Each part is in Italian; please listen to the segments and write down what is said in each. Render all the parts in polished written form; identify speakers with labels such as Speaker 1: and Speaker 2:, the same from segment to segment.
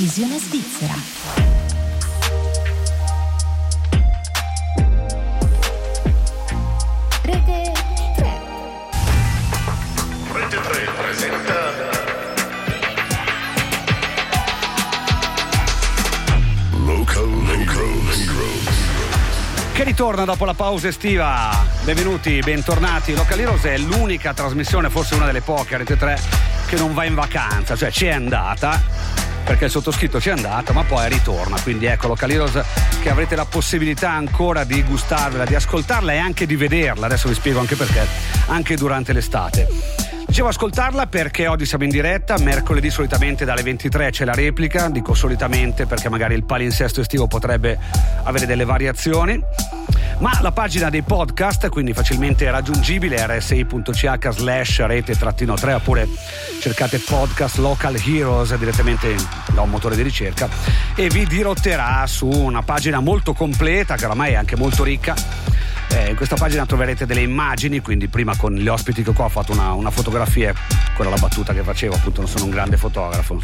Speaker 1: Visione Svizzera. Rete 3.
Speaker 2: Rete 3 presenta Local Heroes.
Speaker 3: Che ritorna dopo la pausa estiva. Benvenuti, bentornati. Local Heroes è l'unica trasmissione, forse una delle poche a Rete 3, che non va in vacanza, cioè ci è andata, perché il sottoscritto ci è andata, ma poi ritorna. Quindi ecco, Local Heroes, che avrete la possibilità ancora di gustarvela, di ascoltarla e anche di vederla. Adesso vi spiego anche perché, anche durante l'estate. Dicevo ascoltarla perché oggi siamo in diretta, mercoledì solitamente dalle 23 c'è la replica, dico solitamente perché magari il palinsesto estivo potrebbe avere delle variazioni, ma la pagina dei podcast, quindi facilmente raggiungibile, rsi.ch/rete-3, oppure cercate podcast Local Heroes direttamente da un motore di ricerca e vi dirotterà su una pagina molto completa, che oramai è anche molto ricca. In questa pagina troverete delle immagini, quindi prima con gli ospiti che qua ho fatto una fotografia, quella è la battuta che facevo, appunto non sono un grande fotografo,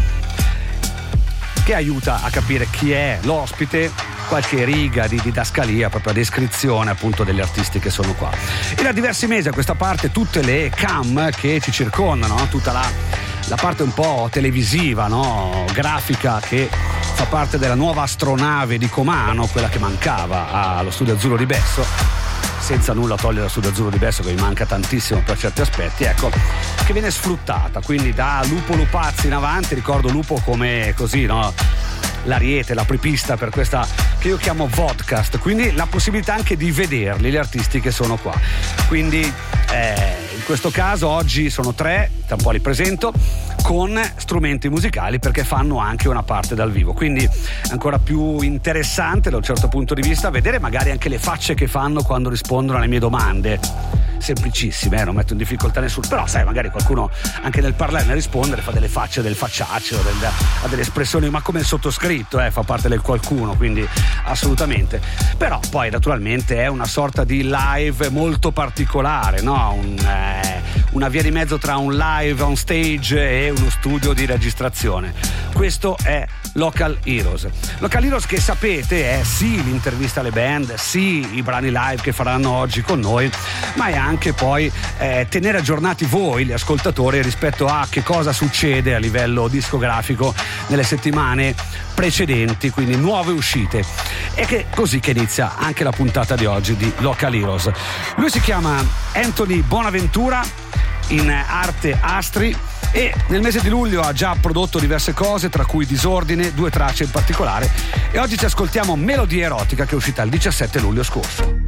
Speaker 3: che aiuta a capire chi è l'ospite, qualche riga di didascalia, proprio a descrizione appunto degli artisti che sono qua. E da diversi mesi a questa parte tutte le cam che ci circondano, tutta la parte un po' televisiva, no? Grafica, che fa parte della nuova astronave di Comano, quella che mancava allo Studio Azzurro di Besso, senza nulla togliere allo Studio Azzurro di Besso, che mi manca tantissimo per certi aspetti, ecco, che viene sfruttata. Quindi da Lupo Lupazzi in avanti, ricordo Lupo come così, no? L'ariete, l'apripista per questa che io chiamo vodcast, quindi la possibilità anche di vederli, gli artisti che sono qua. Quindi in questo caso oggi sono tre, tra un po' li presento, con strumenti musicali, perché fanno anche una parte dal vivo, quindi è ancora più interessante da un certo punto di vista vedere magari anche le facce che fanno quando rispondono alle mie domande semplicissime, non metto in difficoltà nessuno, però sai, magari qualcuno anche nel parlare, nel rispondere, fa delle facce del facciaccio, ha delle espressioni, ma come il sottoscritto, fa parte del qualcuno, quindi assolutamente. Però poi naturalmente è una sorta di live molto particolare, no? Una via di mezzo tra un live on stage e uno studio di registrazione. Questo è Local Heroes. Local Heroes, che sapete è sì l'intervista alle band, sì i brani live che faranno oggi con noi, ma è anche poi tenere aggiornati voi, gli ascoltatori, rispetto a che cosa succede a livello discografico nelle settimane precedenti, quindi nuove uscite. E che così che inizia anche la puntata di oggi di Local Heroes. Lui si chiama Anthony Bonaventura, in arte Astri, e nel mese di luglio ha già prodotto diverse cose, tra cui Disordine, 2 tracce in particolare, e oggi ci ascoltiamo Melodia Erotica, che è uscita il 17 luglio scorso.